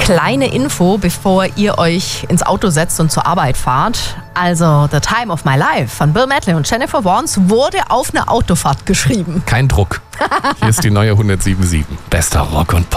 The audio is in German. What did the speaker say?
Kleine Info, bevor ihr euch ins Auto setzt und zur Arbeit fahrt. Also The Time of My Life von Bill Medley und Jennifer Warnes wurde auf einer Autofahrt geschrieben. Kein Druck. Hier ist die neue 107.7. Bester Rock und Pop.